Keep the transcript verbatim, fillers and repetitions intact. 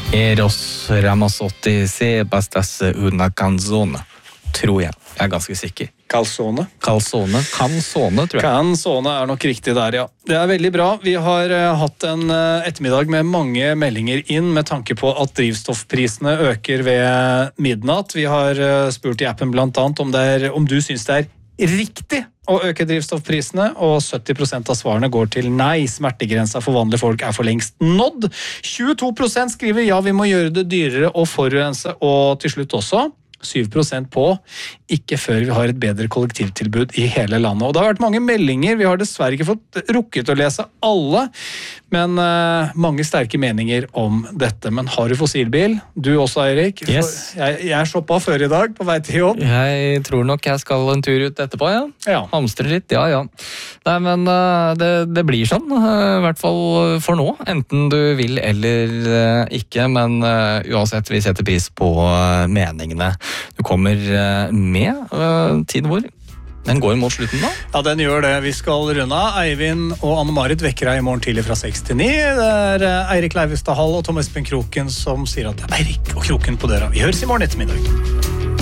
Eros Ramazzotti Sebastas una canzone, tror jeg. Jeg er ganske sikker. Calzone. Calzone. Canzone, tror jeg. Canzone er nok riktig der, ja. Det er veldig bra. Vi har uh, hatt en uh, ettermiddag med mange meldinger inn med tanke på at drivstoffprisene øker ved midnatt. Vi har uh, spurt i appen blant annet om, det er, om du synes det er riktig å øke drivstoffprisene, og sytti prosent av svarene går til nei. Smertegrensa for vanlige folk er for lengst nådd. tjueto prosent skriver ja, vi må gjøre det dyrere å forurense, og til slutt også syv prosent på, ikke før vi har et bedre kollektivtilbud i hele landet. Og det har vært mange meldinger, vi har dessverre ikke fått rukket å lese alle, men uh, mange sterke meninger om dette. Men har du fossilbil? Du også, Eirik? Yes. Jeg, jeg shoppa før i dag på vei til jobb. Jeg tror nok jeg skal en tur ut etterpå, ja. Ja. Hamstre litt, ja, ja. Nei, men uh, det, det blir sånn, uh, i hvert fall for nå. Enten du vil eller uh, ikke, men uh, uansett, vi setter pris på uh, meningene. Du kommer uh, med uh, tiden vår. Den går mot slutten da? Ja, den gjør det. Vi skal runde av. Eivind og Anne-Marit vekker deg i morgen tidlig fra seks til ni. Det er Eirik Leivestad Hall og Tom Espen Kroken som sier at det er Eirik og Kroken på døra. Vi høres i morgen ettermiddag.